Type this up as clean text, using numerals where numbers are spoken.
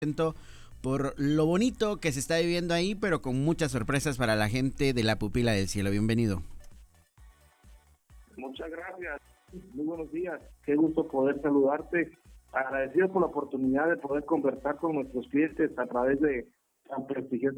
por lo bonito que se está viviendo ahí, pero con muchas sorpresas para la gente de la Pupila del Cielo. Bienvenido. Muchas gracias. Muy buenos días. Qué gusto poder saludarte. Agradecido por la oportunidad de poder conversar con nuestros clientes a través de tan prestigiosa